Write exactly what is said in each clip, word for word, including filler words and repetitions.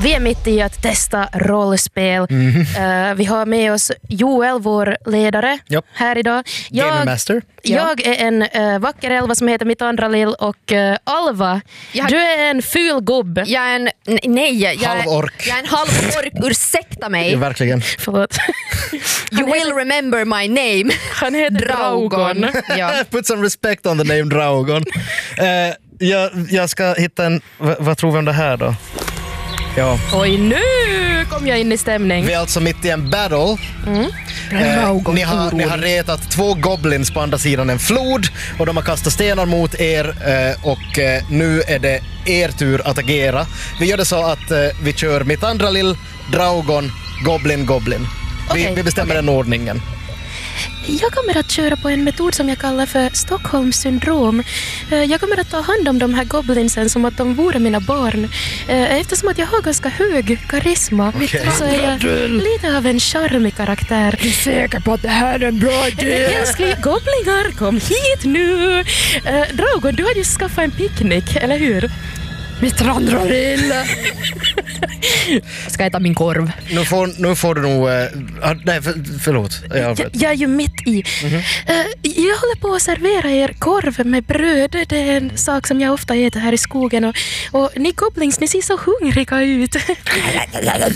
Vi är mitt i att testa rollspel. Mm-hmm. Uh, vi har med oss Joel, vår ledare, yep. här idag. Jag, Gamer Master. Jag är en uh, vacker elva som heter mitt andra lill och uh, Alva, jag, du är en ful gubb. Jag är en, nej, jag, halvork. Jag är en halvork, ursäkta mig. Ja, verkligen. Förlåt. You will remember my name. Han heter Draugon. Ja. Put some respect on the name Draugon. uh, jag, jag ska hitta en... V- vad tror vi om det här då? Ja. Oj, nu kom jag in i stämning. Vi är alltså mitt i en battle. Mm. Eh, ni, har, ni har retat två goblins på andra sidan en flod och de har kastat stenar mot er eh, och eh, nu är det er tur att agera. Vi gör det så att eh, vi kör mitt andra lill, Draugon, Goblin, Goblin. Vi, okay, vi bestämmer okay. den ordningen. Jag kommer att köra på en metod som jag kallar för Stockholms syndrom. Jag kommer att ta hand om de här goblinsen som att de vore mina barn. Eftersom att jag har ganska hög karisma okay. så är jag lite av en charmig karaktär. Du är säker på att det här är en bra idé? Älskling, goblingar, kom hit nu! Draugon, du har ju skaffat en picknick, eller hur? Mitt andra lill. Ska jag äta min korv? Nu får, nu får du nog... Uh, nej, för, förlåt. Jag, jag, jag är ju mitt i. Mm-hmm. Uh, jag håller på att servera er korv med bröd. Det är en sak som jag ofta äter här i skogen. Och, och ni goblins, ni ser så hungriga ut. Här,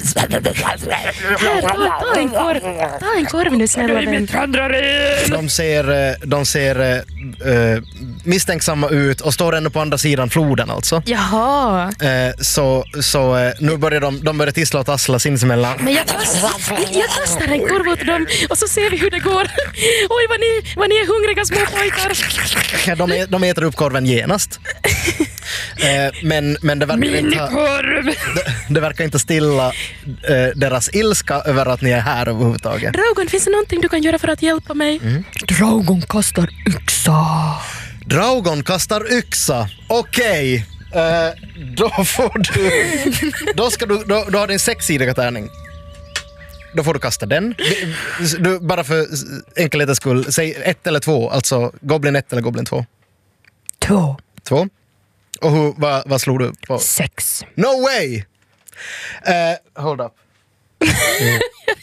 ta, ta, en korv, ta en korv nu, snälla vän. De ser, de ser uh, misstänksamma ut och står ändå på andra sidan floden alltså. Jaha. Eh, så så eh, nu börjar de, de börjar tissla och tassla sinsemellan. Men jag kastar, jag kastar en korv åt dem och så ser vi hur det går. Oj, vad ni, vad ni är hungriga små pojkar. Ja, de, de äter upp korven genast. eh, men, men det verkar Min inte korv! Det, det verkar inte stilla eh, deras ilska över att ni är här överhuvudtaget. Draugon, finns det någonting du kan göra för att hjälpa mig? Mm. Draugon kastar yxa. Draugon kastar yxa. Okej. Okay. Uh, då får du då ska du då, då har du en sexsidiga tärning. Då får du kasta den. Du, bara för enkelhetens skull, säg ett eller två, alltså Goblin ett eller Goblin två. Två. Två. Och hur, vad, vad slog du på? Sex. No way! Uh, hold up. Mm.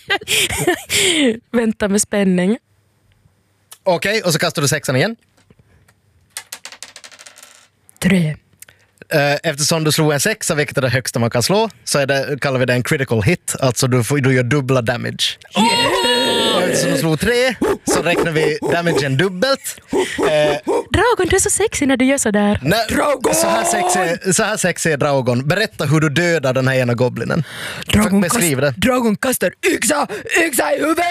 Vänta med spänning. Okej, okay, och så kastar du sexan igen. Tre. Eftersom du slog en sexa, vilket är det högsta man kan slå, så är det, kallar vi det en critical hit. Alltså du, får, du gör dubbla damage. Yeah! Och eftersom du slog tre så räknar vi damagen dubbelt. eh, Draugon, du är så sexy när du gör sådär. när, Draugon! Så här sexig, så här sexig är Draugon. Berätta hur du dödar den här ena goblinen. Draugon, Beskriv det. Draugon kastar yxa, yxa i huvudet!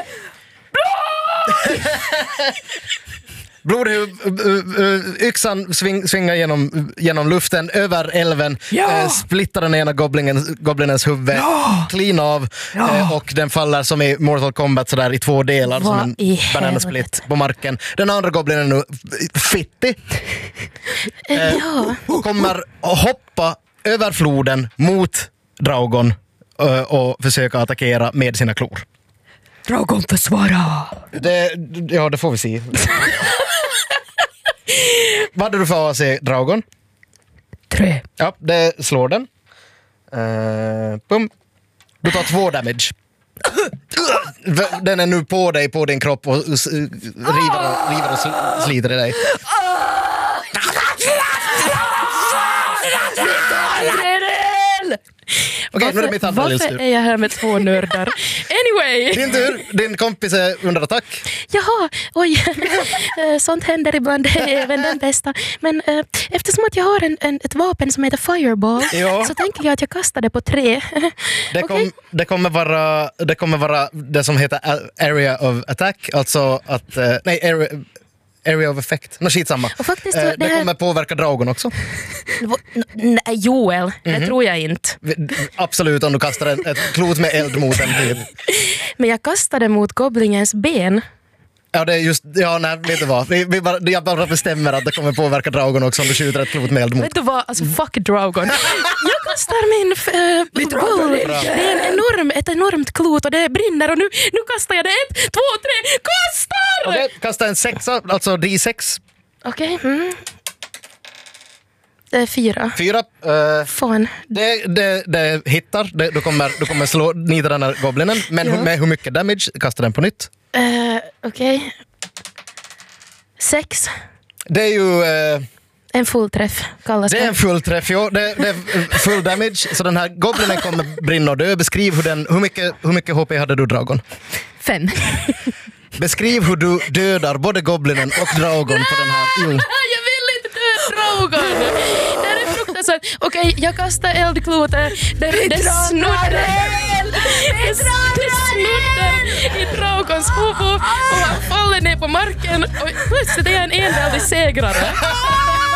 Blod, yxan sving, svingar genom, genom luften över älven, ja. eh, splittar den ena goblinen, goblinens huvud, ja. clean av ja. eh, och den faller som i Mortal Kombat sådär i två delar. Vad som en bananasplit på marken. Den andra goblinen är nu fitti. Eh, ja. kommer att hoppa över floden mot Draugon eh, och försöka attackera med sina klor. Draugon försvara. Det, ja, det får vi se. Vad hade du för A C, Draugon? Tre. Ja, det slår den. Uh, bum. Du tar två damage. Den är nu på dig, på din kropp och river och, river och sliter i dig. Okej, nu är det mitt andra Varför lillstur. är jag här med två nördar? Anyway! Din tur, din kompis är under attack. Jaha, oj. Sånt händer ibland, det är även den bästa. Men äh, eftersom att jag har en, en, ett vapen som heter Fireball, ja. så tänker jag att jag kastar det på tre. Det, kom, okay. det, kommer vara, det kommer vara det som heter Area of Attack, alltså att... Uh, nej, area, area of Effect. Nå, skitsamma. Och faktiskt, uh, det, det här... kommer påverka Draugon också. Nej, Joel, mm-hmm. det tror jag inte. Absolut, om du kastar en, ett klot med eld mot en typ. Men jag kastade mot goblingens ben. Ja, det är just... Ja, nej, vet du vad? Vi, vi bara, jag bara bestämmer att det kommer påverka Draugon också om du skjuter ett klot med eld mot. Vet du vad? Alltså, fuck Draugon. Jag kastar min... Äh, bull. Det är en enorm, ett enormt klot och det brinner och nu, nu kastar jag det. Ett, två, tre, kastar! Okej, okay, kasta en sexa, alltså D sex. Okej. Okay. Mm. Det är fyra. Fyra. Uh, Fan. det, det, det hittar. Det, du, kommer, du kommer slå nita den här goblinen. Men Ja. hur- med hur mycket damage? Kasta den på nytt. Uh, Okej. Okay. Sex. Det är ju... Uh, En fullträff kallas det det. är en full träff, jo. Det, det är full damage. Så den här goblinen kommer brinna och dö. Beskriv hur, den, hur, mycket, hur mycket H P hade du, Dragon? Fem. Beskriv hur du dödar både goblinen och Dragon på den här... Jo. Jag vill inte dö Dragon! Det här är fruktansvärt. Okej, jag kastar eldklotet. Det, det snurrar. Det snurrar i Dragons huvud och han faller ner på marken. Och plötsligt är jag en enväldig segrare.